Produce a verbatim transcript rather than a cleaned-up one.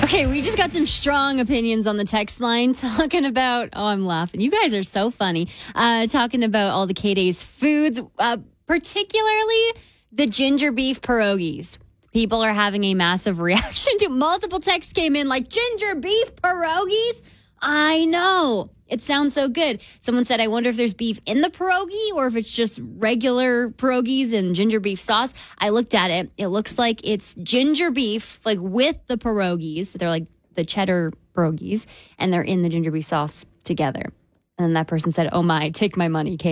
Okay, we just got some strong opinions on the text line talking about, oh, I'm laughing. You guys are so funny. Uh, talking about all the K-Days foods, uh, particularly the ginger beef pierogies. People are having a massive reaction to multiple texts came in like, ginger beef pierogies? I know. It sounds so good. Someone said, I wonder if there's beef in the pierogi or if it's just regular pierogies and ginger beef sauce. I looked at it. It looks like it's ginger beef, like with the pierogies. They're like the cheddar pierogies, and they're in the ginger beef sauce together. And then that person said, oh my, take my money, Kate.